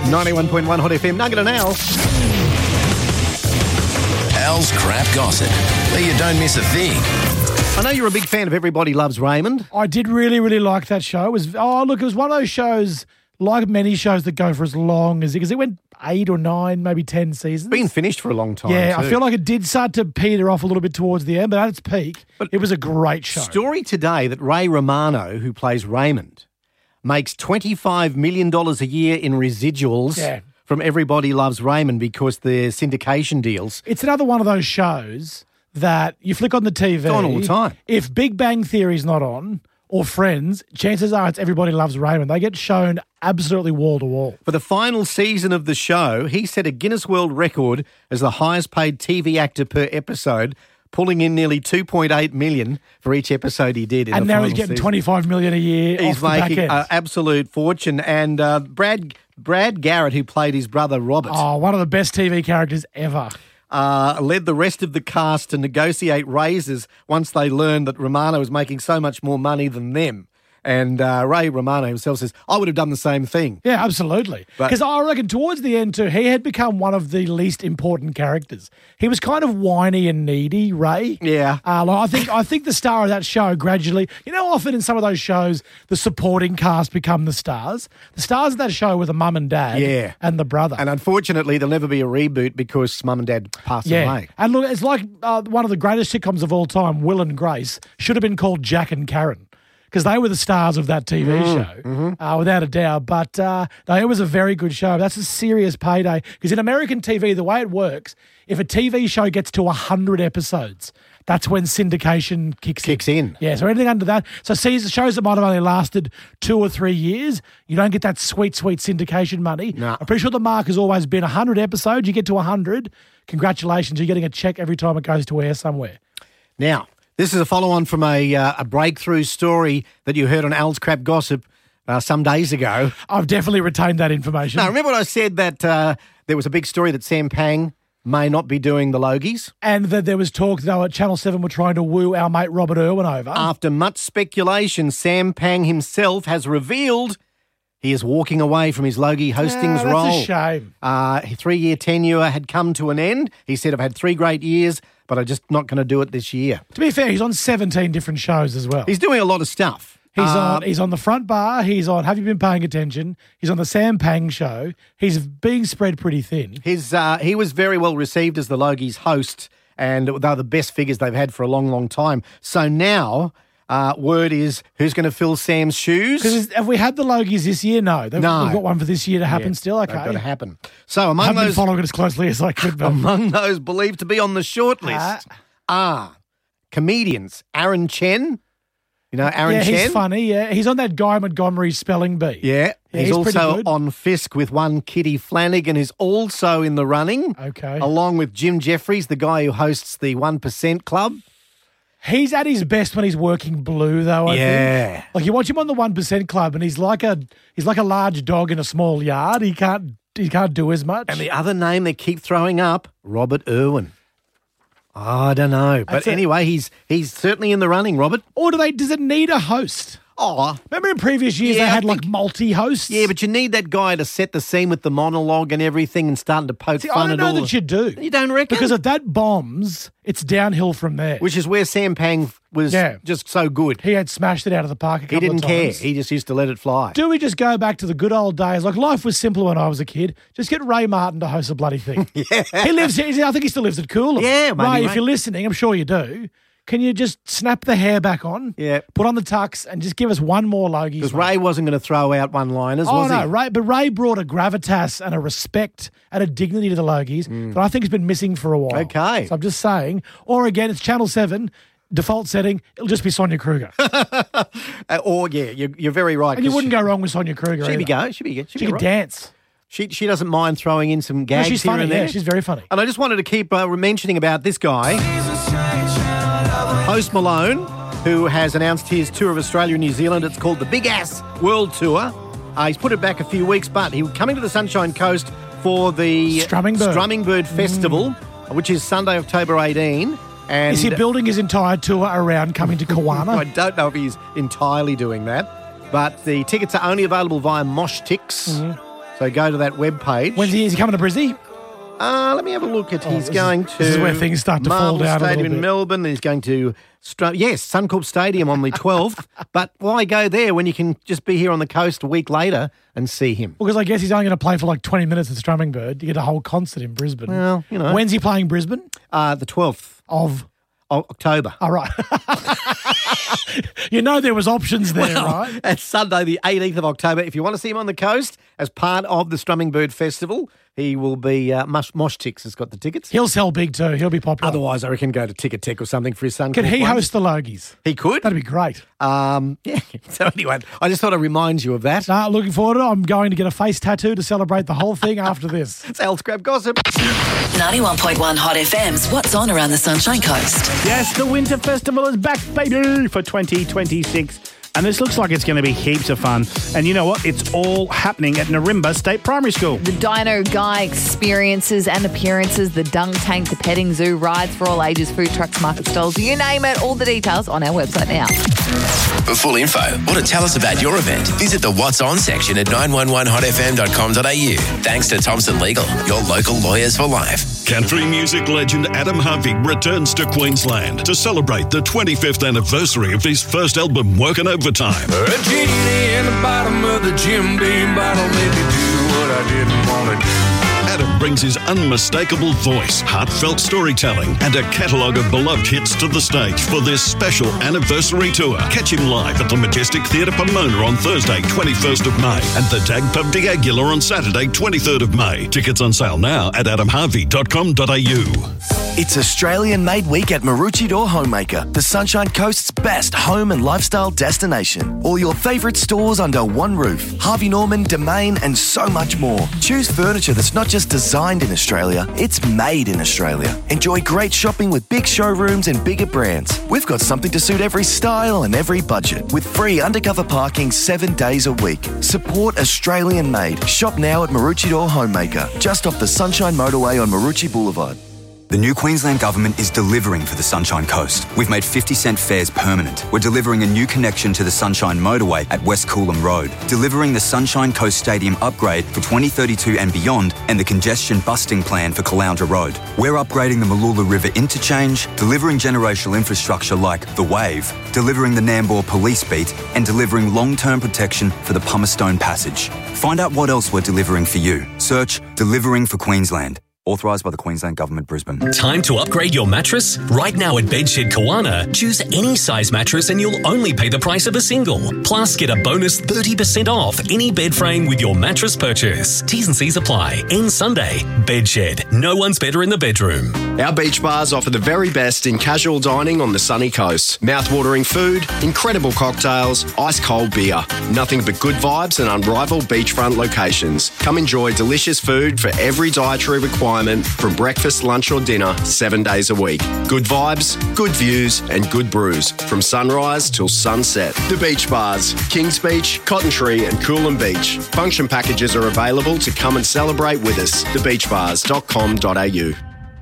91.1 Hot FM, Nugget and Al. Al's Crap Gossip, where you don't miss a thing. I know you're a big fan of Everybody Loves Raymond. I did really, really like that show. It was one of those shows, like many shows that go for as long as because it went 8 or 9, maybe 10 seasons. Been finished for a long time. Yeah, too. I feel like it did start to peter off a little bit towards the end, but at its peak, it was a great show. Story today that Ray Romano, who plays Raymond, makes $25 million a year in residuals from Everybody Loves Raymond because they're syndication deals. It's another one of those shows that you flick on the TV. It's on all the time. If Big Bang Theory's not on, or Friends, chances are it's Everybody Loves Raymond. They get shown absolutely wall to wall. For the final season of the show, he set a Guinness World Record as the highest paid TV actor per episode, pulling in nearly $2.8 million for each episode he did. And now he's getting $25 million a year. He's making an absolute fortune. And Brad Garrett, who played his brother Robert, one of the best TV characters ever, led the rest of the cast to negotiate raises once they learned that Romano was making so much more money than them. And Ray Romano himself says, I would have done the same thing. Yeah, absolutely. Because I reckon towards the end too, he had become one of the least important characters. He was kind of whiny and needy, Ray. Yeah. I think the star of that show gradually, often in some of those shows, the supporting cast become the stars. The stars of that show were the mum and dad and the brother. And unfortunately, there'll never be a reboot because mum and dad passed away. And look, it's like one of the greatest sitcoms of all time, Will and Grace, should have been called Jack and Karen, because they were the stars of that TV show, without a doubt. But no, it was a very good show. That's a serious payday. Because in American TV, the way it works, if a TV show gets to 100 episodes, that's when syndication kicks in. Yeah, so anything under that. So shows that might have only lasted 2 or 3 years, you don't get that sweet, sweet syndication money. No. I'm pretty sure the mark has always been 100 episodes. You get to 100, congratulations, you're getting a check every time it goes to air somewhere. Now, this is a follow-on from a breakthrough story that you heard on Al's Crap Gossip some days ago. I've definitely retained that information. Now, remember what I said that there was a big story that Sam Pang may not be doing the Logies? And that there was talk, though, at Channel 7 were trying to woo our mate Robert Irwin over. After much speculation, Sam Pang himself has revealed he is walking away from his Logie hostings role. That's a shame. His 3-year tenure had come to an end. He said, I've had 3 great years, but I'm just not going to do it this year. To be fair, he's on 17 different shows as well. He's doing a lot of stuff. He's on The Front Bar. He's on Have You Been Paying Attention? He's on The Sam Pang Show. He's being spread pretty thin. He was very well received as the Logies host, and they're the best figures they've had for a long, long time. So now, word is, who's going to fill Sam's shoes? Because have we had the Logies this year? No. We've got one for this year to happen still. Okay. They've got to happen. So I haven't been following it as closely as I could. Among those believed to be on the short list are comedians Aaron Chen. You know Aaron Chen? Yeah, he's funny, yeah. He's on that Guy Montgomery spelling bee. Yeah. He's also on Fisk with one Kitty Flanagan is also in the running. Okay. Along with Jim Jeffries, the guy who hosts the 1% Club. He's at his best when he's working blue, though, I think. Like, you watch him on the 1% Club and he's like a large dog in a small yard. He can't do as much. And the other name they keep throwing up, Robert Irwin. I don't know. But anyway, he's certainly in the running, Robert. Or does it need a host? Oh, remember in previous years they had like multi-hosts? Yeah, but you need that guy to set the scene with the monologue and everything and starting to poke fun at all. I don't know that you do. You don't reckon? Because if that bombs, it's downhill from there. Which is where Sam Pang was just so good. He had smashed it out of the park a couple of times. He didn't care. He just used to let it fly. Do we just go back to the good old days? Like, life was simpler when I was a kid. Just get Ray Martin to host a bloody thing. He lives here. I think he still lives at Coolum. Yeah, maybe, Ray, if you're listening, I'm sure you do. Can you just snap the hair back on? Yeah. Put on the tux and just give us one more Logies. Because Ray wasn't going to throw out one-liners, was he? Oh, no. Ray brought a gravitas and a respect and a dignity to the Logies that I think has been missing for a while. Okay. So I'm just saying. Or again, it's Channel 7, default setting. It'll just be Sonia Kruger. You're very right. And you wouldn't go wrong with Sonia Kruger She'd be good. She can dance. She doesn't mind throwing in some gags she's here funny, and there. Yeah, she's very funny. And I just wanted to keep mentioning about this guy, Post Malone, who has announced his tour of Australia and New Zealand. It's called the Big Ass World Tour. He's put it back a few weeks, but he's coming to the Sunshine Coast for the Strumming Bird Festival, which is Sunday, October 18. And is he building his entire tour around coming to Kawana? I don't know if he's entirely doing that, but the tickets are only available via Mosh Tix. So go to that webpage. When's he coming to Brisbane? Let me have a look at. He's going to. This is where things start to fall down. Stadium in Melbourne. He's going to. Suncorp Stadium on the 12th. But why go there when you can just be here on the coast a week later and see him? Well, because I guess he's only going to play for like 20 minutes at Strumming Bird. You get a whole concert in Brisbane. Well, you know. When's he playing Brisbane? The 12th of October. All right. You know there was options there, right? It's Sunday, the 18th of October. If you want to see him on the coast as part of the Strumming Bird Festival, he will be Mosh Ticks has got the tickets. He'll sell big too. He'll be popular. Otherwise, I reckon go to Ticket Tech or something for his son. Could he host the Logies? He could. That'd be great. Yeah. So anyway, I just thought I'd remind you of that. Looking forward to it. I'm going to get a face tattoo to celebrate the whole thing after this. It's Al's Crab Gossip. 91.1 Hot FM's What's On Around the Sunshine Coast. Yes, the Winter Festival is back, baby, for 2026. And this looks like it's going to be heaps of fun. And you know what? It's all happening at Narimba State Primary School. The Dino Guy experiences and appearances, the Dung Tank, the petting zoo, rides for all ages, food trucks, market stalls, you name it. All the details on our website now. For full info or to tell us about your event, visit the What's On section at 911hotfm.com.au. Thanks to Thompson Legal, your local lawyers for life. Country music legend Adam Harvey returns to Queensland to celebrate the 25th anniversary of his first album, Working Overtime. A genie in the bottom of the Jim Beam bottle made me do what I didn't want to do. Adam brings his unmistakable voice, heartfelt storytelling, and a catalogue of beloved hits to the stage for this special anniversary tour. Catch him live at the Majestic Theatre Pomona on Thursday, 21st of May, and the Dag Pub de Aguilar on Saturday, 23rd of May. Tickets on sale now at adamharvey.com.au. It's Australian Made Week at Maroochydore Homemaker, the Sunshine Coast's best home and lifestyle destination. All your favourite stores under one roof. Harvey Norman, Domain, and so much more. Choose furniture that's not just designed in Australia, it's made in Australia. Enjoy great shopping with big showrooms and bigger brands. We've got something to suit every style and every budget, with free undercover parking 7 days a week. Support Australian Made. Shop now at Maroochydore Homemaker, just off the Sunshine Motorway on Maroochy Boulevard. The new Queensland Government is delivering for the Sunshine Coast. We've made 50-cent fares permanent. We're delivering a new connection to the Sunshine Motorway at West Coolum Road, delivering the Sunshine Coast Stadium upgrade for 2032 and beyond, and the congestion busting plan for Caloundra Road. We're upgrading the Mooloola River interchange, delivering generational infrastructure like the Wave, delivering the Nambour Police Beat, and delivering long-term protection for the Pumicestone Passage. Find out what else we're delivering for you. Search Delivering for Queensland. Authorised by the Queensland Government, Brisbane. Time to upgrade your mattress? Right now at Bedshed Kawana, choose any size mattress and you'll only pay the price of a single. Plus, get a bonus 30% off any bed frame with your mattress purchase. T's and C's apply. End Sunday. Bedshed. No one's better in the bedroom. Our beach bars offer the very best in casual dining on the sunny coast. Mouth-watering food, incredible cocktails, ice-cold beer. Nothing but good vibes and unrivaled beachfront locations. Come enjoy delicious food for every dietary requirement from breakfast, lunch or dinner 7 days a week. Good vibes, good views and good brews from sunrise till sunset. The Beach Bars, Kings Beach, Cotton Tree and Coolum Beach. Function packages are available to come and celebrate with us. Thebeachbars.com.au.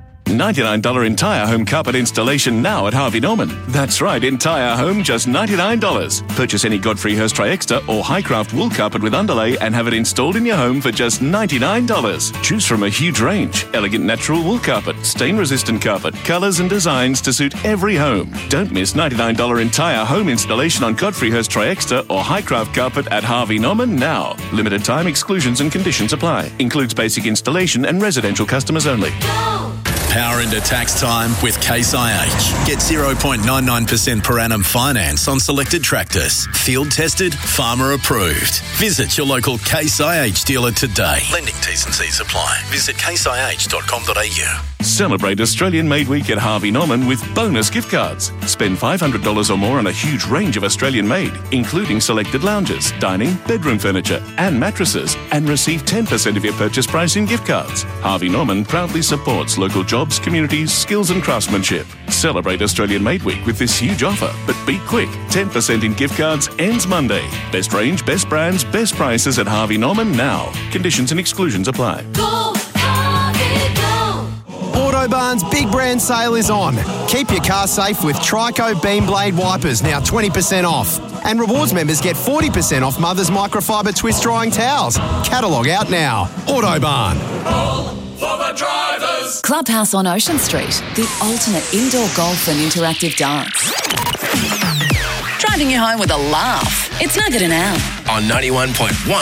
$99 entire home carpet installation now at Harvey Norman. That's right, entire home just $99. Purchase any Godfrey Hirst Tri-Extra or Highcraft wool carpet with underlay and have it installed in your home for just $99. Choose from a huge range. Elegant natural wool carpet, stain-resistant carpet, colours and designs to suit every home. Don't miss $99 entire home installation on Godfrey Hirst Tri-Extra or Highcraft carpet at Harvey Norman now. Limited time exclusions and conditions apply. Includes basic installation and residential customers only. Power into tax time with Case IH. Get 0.99% per annum finance on selected tractors. Field tested, farmer approved. Visit your local Case IH dealer today. Lending T's and C's apply. Visit caseih.com.au. Celebrate Australian Made Week at Harvey Norman with bonus gift cards. Spend $500 or more on a huge range of Australian made, including selected lounges, dining, bedroom furniture and mattresses, and receive 10% of your purchase price in gift cards. Harvey Norman proudly supports local jobs, communities, skills and craftsmanship. Celebrate Australian Made Week with this huge offer, but be quick. 10% in gift cards ends Monday. Best range, best brands, best prices at Harvey Norman now. Conditions and exclusions apply. Go, Harvey, go. Autobarn's big brand sale is on. Keep your car safe with Trico Beam Blade wipers, now 20% off. And rewards members get 40% off Mother's microfiber twist drying towels. Catalogue out now. Autobarn. For the drivers. Clubhouse on Ocean Street, the ultimate indoor golf and interactive dance. Driving you home with a laugh. It's Nugget and Al. On 91.1